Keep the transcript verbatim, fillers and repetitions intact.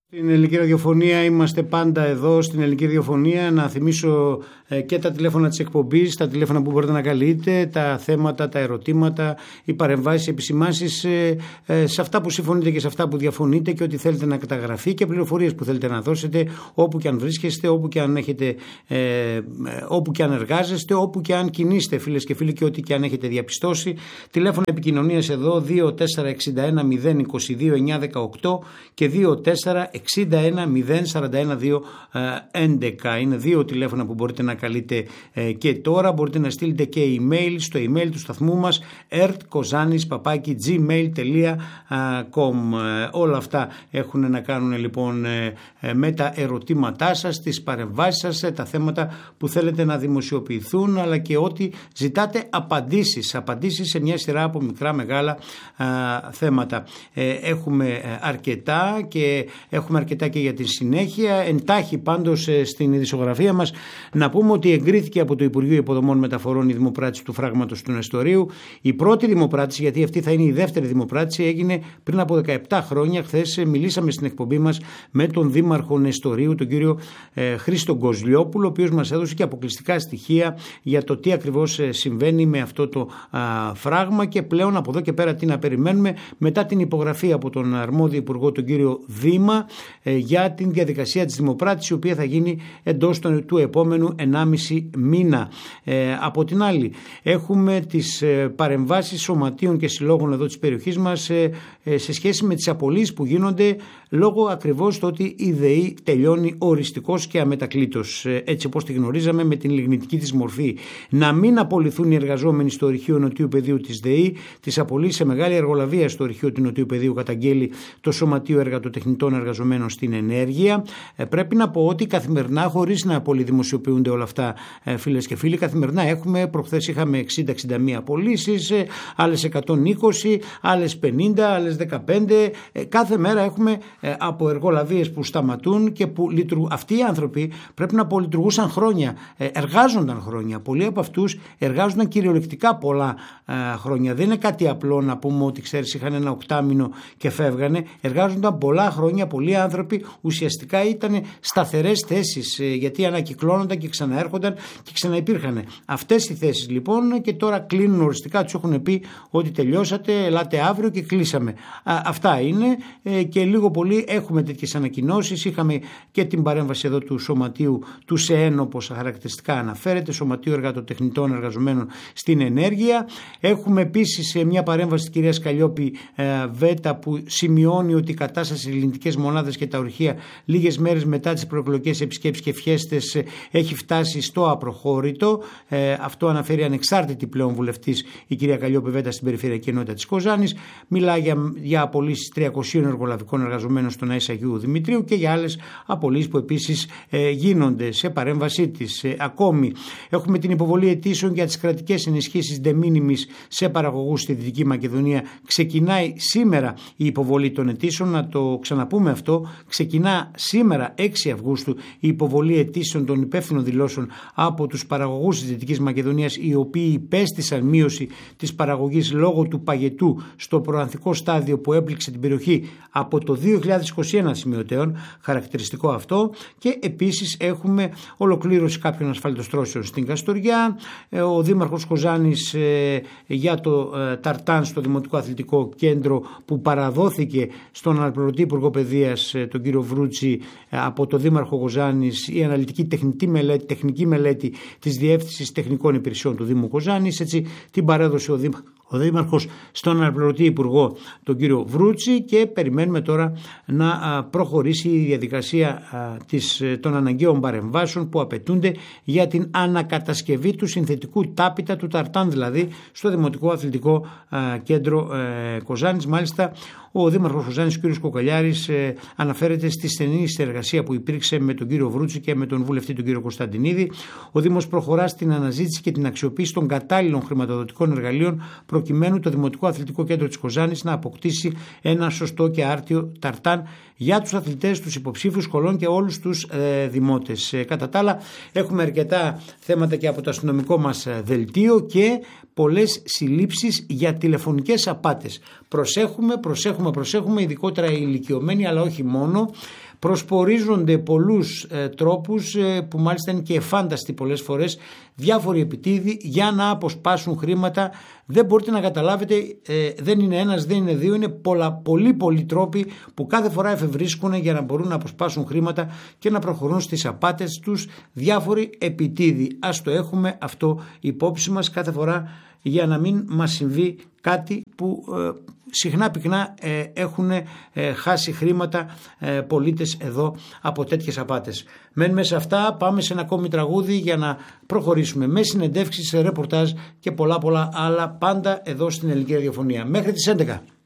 Στην Ελληνική Ραδιοφωνία είμαστε πάντα εδώ, στην Ελληνική Ραδιοφωνία. Να θυμίσω ε, και τα τηλέφωνα της εκπομπής, τα τηλέφωνα που μπορείτε να καλείτε, τα θέματα, τα ερωτήματα, οι παρεμβάσεις, οι επισημάνσεις, ε, ε, σε αυτά που συμφωνείτε και σε αυτά που διαφωνείτε και ό,τι θέλετε να καταγραφεί και πληροφορίες που θέλετε να δώσετε, όπου και αν βρίσκεστε, όπου και αν έχετε, ε, ε, όπου και αν εργάζεστε, όπου και αν κινείστε, φίλες και φίλοι, και ό,τι και αν έχετε διαπιστώσει. Τηλέφωνα επικοινωνίας εδώ δύο τέσσερα εξήντα ένα μηδέν είκοσι δύο εννιακόσια δεκαοκτώ και δύο τέσσερα εξήντα ένα μηδέν σαράντα ένα δύο έντεκα. Είναι δύο τηλέφωνα που μπορείτε να καλείτε ε, και τώρα. Μπορείτε να στείλετε και email στο email του σταθμού μας ertkozanis παπάκι gmail τελεία com. Ε, όλα αυτά έχουν να κάνουν λοιπόν ε, ε, με τα ερωτήματά σας, τις παρεμβάσεις σας, ε, τα θέματα που θέλετε να δημοσιοποιηθούν, αλλά και ό,τι ζητάτε απαντήσεις. Απαντήσεις σε μια σειρά από μικρά μεγάλα ε, θέματα. Ε, έχουμε αρκετά και έχουμε αρκετά και για τη συνέχεια. Εντάχει πάντως στην ειδησιογραφία μας να πούμε ότι εγκρίθηκε από το Υπουργείο Υποδομών Μεταφορών η δημοπράτηση του φράγματος του Νεστορίου. Η πρώτη δημοπράτηση, γιατί αυτή θα είναι η δεύτερη δημοπράτηση, έγινε πριν από δεκαεπτά χρόνια. Χθες μιλήσαμε στην εκπομπή μας με τον Δήμαρχο Νεστορίου, τον κύριο ε, Χρήστο Γκοσλιόπουλο, ο οποίος μας έδωσε και αποκλειστικά στοιχεία για το τι ακριβώς συμβαίνει με αυτό το α, φράγμα, και πλέον από εδώ και πέρα τι να περιμένουμε μετά την υπογραφή από τον αρμόδιο Υπουργό, τον κύριο Δήμα, ε, για την διαδικασία της δημοπράτησης, η οποία θα γίνει εντός του επόμενου ενάμιση μήνα. Ε, από την άλλη, έχουμε τις ε, παρεμβάσεις σωματείων και συλλόγων εδώ της περιοχής μας ε, ε, σε σχέση με τις απολύσεις που γίνονται λόγω ακριβώς του ότι η ΔΕΗ τελειώνει οριστικώς και αμετακλήτως, ε, έτσι όπως τη γνωρίζαμε, με την λιγνητική της μορφή. Να μην απολυθούν οι εργαζόμενοι στο ορυχείο Νοτιού Πεδίου της ΔΕΗ. Τις απολύσεις σε μεγάλη εργολαβία στο ορυχείο του Νοτιού Πεδίου καταγγέλει το Σωματείο Εργατοτεχνητών Εργαζομένων στην Ενέργεια. Ε, πρέπει να πω ότι καθημερινά, χωρίς να πολυδημοσιοποιούνται όλα αυτά, ε, φίλες και φίλοι, καθημερινά έχουμε, προχθές είχαμε εξήντα εξήντα μία απολύσεις, ε, άλλες εκατόν είκοσι, άλλες πενήντα, άλλες δεκαπέντε. Ε, κάθε μέρα έχουμε ε, από εργολαβίες που σταματούν και που λειτουργούν. Αυτοί οι άνθρωποι πρέπει να πολυλειτουργούσαν χρόνια, ε, εργάζονταν χρόνια. Πολλοί από αυτούς εργάζονταν κυριολεκτικά πολλά ε, χρόνια. Δεν είναι κάτι απλό να πούμε ότι ξέρεις είχαν ένα οκτάμινο και φεύγανε. Εργάζονταν πολλά χρόνια. Πολλοί άνθρωποι ουσιαστικά ήταν σταθερές θέσεις, γιατί ανακυκλώνονταν και ξαναέρχονταν και ξαναυπήρχαν αυτές οι θέσεις λοιπόν, και τώρα κλείνουν οριστικά. Τους έχουν πει ότι τελειώσατε, ελάτε αύριο και κλείσαμε. Α, αυτά είναι, και λίγο πολύ έχουμε τέτοιες ανακοινώσεις. Είχαμε και την παρέμβαση εδώ του Σωματείου του ΣΕΕΝ, όπως χαρακτηριστικά αναφέρεται, Σωματείου Εργατοτεχνητών Εργαζομένων στην Ενέργεια. Έχουμε επίσης μια παρέμβαση της κυρίας Καλλιόπη ε, Βέτα, που σημειώνει ότι η κατάσταση στις ελληνικές μονάδες και τα ορυχεία λίγες μέρες μετά τις προεκλογικές επισκέψεις και φιέστες έχει φτάσει στο απροχώρητο. Ε, αυτό αναφέρει ανεξάρτητη πλέον βουλευτής η κυρία Καλλιόπη Βέτα στην Περιφερειακή Ενότητα της Κοζάνης. Μιλάει για, για απολύσεις τριακοσίων εργολαβικών εργαζομένων στον ΑΕΣ Αγίου Δημητρίου και για άλλες απολύσεις που επίσης ε, γίνονται σε παρέμβασή της. Ε, ακόμη έχουμε την υποβολή αιτήσεων για τις κρατικές ενισχύσεις de minimis σε παραγωγούς στη Δυτική Μακεδονία. Ξεκινάει σήμερα η υποβολή των αιτήσεων. Να το ξαναπούμε αυτό. Ξεκινά σήμερα έξι Αυγούστου η υποβολή αιτήσεων των υπεύθυνων δηλώσεων από τους παραγωγούς της Δυτικής Μακεδονίας, οι οποίοι υπέστησαν μείωση της παραγωγής λόγω του παγετού στο προανθικό στάδιο που έπληξε την περιοχή από το δύο χιλιάδες είκοσι ένα σημειωτέων. Χαρακτηριστικό αυτό. Και επίσης έχουμε ολοκλήρωση κάποιων ασφαλτοστρώσεων στην Καστοριά. Ο Δήμαρχος Κοζάνης ε, για το ε, ταρτάν στο Δημοτικό Αθλητικό Κέντρο, που παραδόθηκε στον αναπληρωτή Υπουργό Παιδείας τον κύριο Βρούτσι από το Δήμαρχο Κοζάνης, η αναλυτική τεχνική μελέτη, τεχνική μελέτη της Διεύθυνσης Τεχνικών Υπηρεσιών του Δήμου Κοζάνης. Έτσι την παρέδωσε ο Δήμαρχος ο Δήμαρχος στον αναπληρωτή Υπουργό τον κύριο Βρούτσι, και περιμένουμε τώρα να προχωρήσει η διαδικασία της, των αναγκαίων παρεμβάσεων που απαιτούνται για την ανακατασκευή του συνθετικού τάπητα, του ταρτάν δηλαδή, στο Δημοτικό Αθλητικό Κέντρο Κοζάνης. Μάλιστα ο Δήμαρχος Κοζάνης, ο κ. Κοκαλιάρης, ε, αναφέρεται στη στενή συνεργασία που υπήρξε με τον κύριο Βρούτσι και με τον βουλευτή τον κύριο Κωνσταντινίδη. Ο Δήμος προχωρά στην αναζήτηση και την αξιοποίηση των κατάλληλων χρηματοδοτικών εργαλείων, προκειμένου το Δημοτικό Αθλητικό Κέντρο της Κοζάνης να αποκτήσει ένα σωστό και άρτιο ταρτάν για τους αθλητές, τους υποψήφιους σχολών και όλους τους ε, δημότες. Ε, κατά τα άλλα, έχουμε αρκετά θέματα και από το αστυνομικό μας δελτίο και πολλές συλλήψεις για τηλεφωνικές απάτες. Προσέχουμε, προσέχουμε, προσέχουμε, ειδικότερα οι ηλικιωμένοι, αλλά όχι μόνο. προσπορίζονται πολλούς ε, τρόπους ε, που μάλιστα είναι και εφάνταστοι πολλές φορές, διάφοροι επιτίδιοι για να αποσπάσουν χρήματα. Δεν μπορείτε να καταλάβετε, ε, δεν είναι ένας, δεν είναι δύο, είναι πολλά, πολλοί πολλοί τρόποι που κάθε φορά εφευρίσκουν για να μπορούν να αποσπάσουν χρήματα και να προχωρούν στις απάτες τους διάφοροι επιτίδιοι. Ας το έχουμε αυτό υπόψη μας κάθε φορά για να μην μας συμβεί κάτι που ε, συχνά πυκνά ε, έχουν ε, χάσει χρήματα ε, πολίτες εδώ από τέτοιες απάτες. Μένουμε σε αυτά, πάμε σε ένα ακόμη τραγούδι για να προχωρήσουμε με συνεντεύξεις, σε ρεπορτάζ και πολλά πολλά άλλα, πάντα εδώ στην Ελληνική Ραδιοφωνία. Μέχρι τις έντεκα.